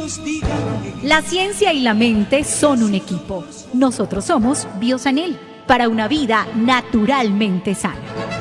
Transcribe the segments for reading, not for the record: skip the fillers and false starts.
La ciencia y la mente son un equipo. Nosotros somos Biosanel, para una vida naturalmente sana.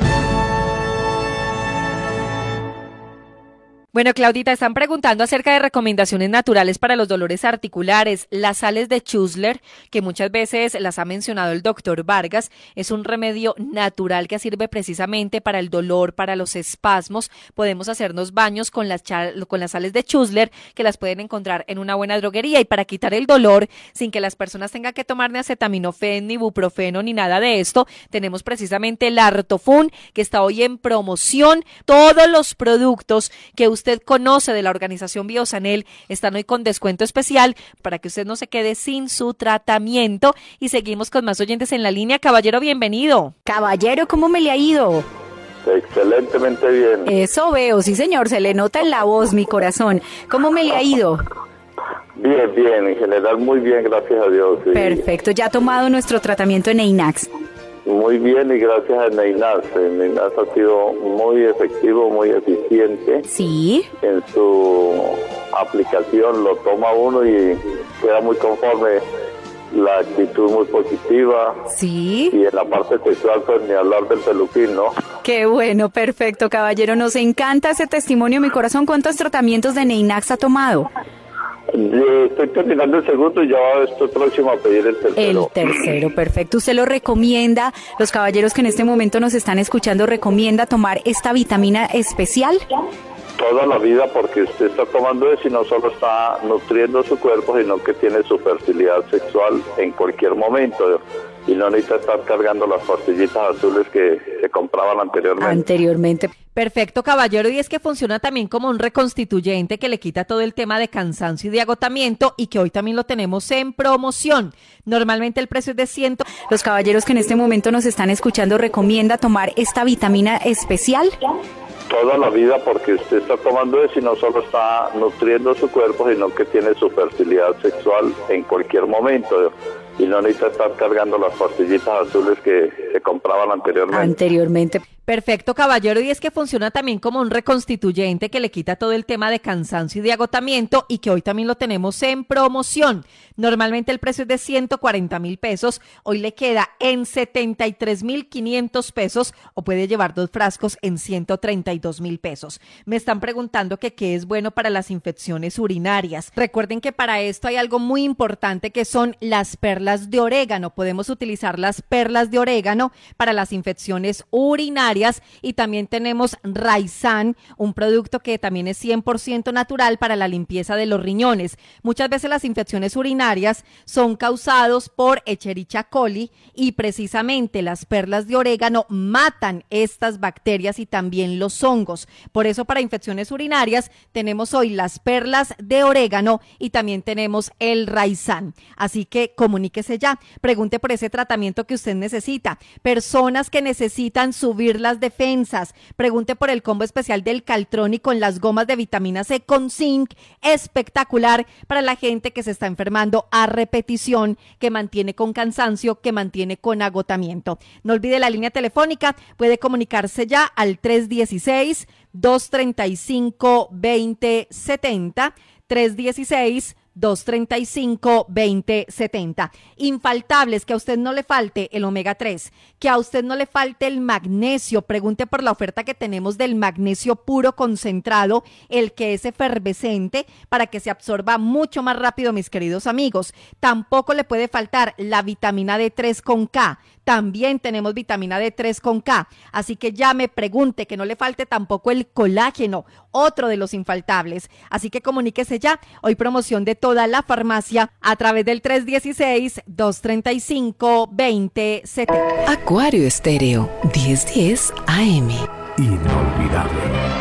Bueno, Claudita, están preguntando acerca de recomendaciones naturales para los dolores articulares. Las sales de Schussler, que muchas veces las ha mencionado el doctor Vargas, es un remedio natural que sirve precisamente para el dolor, para los espasmos. Podemos hacernos baños con las sales de Schussler, que las pueden encontrar en una buena droguería. Y para quitar el dolor, sin que las personas tengan que tomar ni acetaminofén, ni ibuprofeno, ni nada de esto, tenemos precisamente el Artofun, que está hoy en promoción. Todos los productos que usted conoce de la organización Biosanel están hoy con descuento especial para que usted no se quede sin su tratamiento. Y seguimos con más oyentes en la línea. Caballero, bienvenido. Caballero, ¿cómo me le ha ido? Excelentemente bien. Eso veo, sí señor, se le nota en la voz, mi corazón. ¿Cómo me le ha ido? Bien, en general muy bien, gracias a Dios. Sí. Perfecto, ¿ya ha tomado nuestro tratamiento en Neinax? Muy bien y gracias a Neinax. Neinax ha sido muy efectivo, muy eficiente. Sí. En su aplicación lo toma uno y queda muy conforme. La actitud muy positiva. Sí. Y en la parte sexual, pues ni hablar del peluquín, ¿no? Qué bueno, perfecto, caballero. Nos encanta ese testimonio, mi corazón. ¿Cuántos tratamientos de Neinax ha tomado? Estoy terminando el segundo y ya estoy próximo a pedir el tercero. El tercero, perfecto. ¿Usted lo recomienda? Los caballeros que en este momento nos están escuchando, ¿recomienda tomar esta vitamina especial? Toda la vida, porque usted está tomando eso y no solo está nutriendo su cuerpo, sino que tiene su fertilidad sexual en cualquier momento. Y no necesita estar cargando las pastillitas azules que se compraban anteriormente. Perfecto, caballero, y es que funciona también como un reconstituyente que le quita todo el tema de cansancio y de agotamiento, y que hoy también lo tenemos en promoción. Normalmente el precio es de 100. Los caballeros que en este momento nos están escuchando, ¿recomienda tomar esta vitamina especial? Toda la vida, porque usted está tomando eso y no solo está nutriendo su cuerpo, sino que tiene su fertilidad sexual en cualquier momento. Y no necesita estar cargando las pastillitas azules que se compraban anteriormente. Perfecto, caballero, y es que funciona también como un reconstituyente que le quita todo el tema de cansancio y de agotamiento, y que hoy también lo tenemos en promoción. Normalmente el precio es de 140,000 pesos, hoy le queda en 73,500 pesos, o puede llevar 2 frascos en 132,000 pesos. Me están preguntando que qué es bueno para las infecciones urinarias. Recuerden que para esto hay algo muy importante, que son las perlas de orégano. Podemos utilizar las perlas de orégano para las infecciones urinarias. Y también tenemos Raizan, un producto que también es 100% natural para la limpieza de los riñones. Muchas veces las infecciones urinarias son causadas por Escherichia coli, y precisamente las perlas de orégano matan estas bacterias y también los hongos. Por eso para infecciones urinarias tenemos hoy las perlas de orégano y también tenemos el Raizan. Así que comuníquese ya, pregunte por ese tratamiento que usted necesita. Personas que necesitan subir las defensas, pregunte por el combo especial del Caltroni con las gomas de vitamina C con zinc, espectacular para la gente que se está enfermando a repetición, que mantiene con cansancio, que mantiene con agotamiento. No olvide la línea telefónica, puede comunicarse ya al 316-235-2070, 316-235-2070. Infaltables, que a usted no le falte el omega 3, que a usted no le falte el magnesio. Pregunte por la oferta que tenemos del magnesio puro concentrado, el que es efervescente, para que se absorba mucho más rápido, mis queridos amigos. Tampoco le puede faltar la vitamina D3 con K. También tenemos vitamina D3 con K, así que llame, pregunte, que no le falte tampoco el colágeno, otro de los infaltables. Así que comuníquese ya, hoy promoción de toda la farmacia a través del 316-235-2070. Acuario Estéreo, 1010 AM. Inolvidable.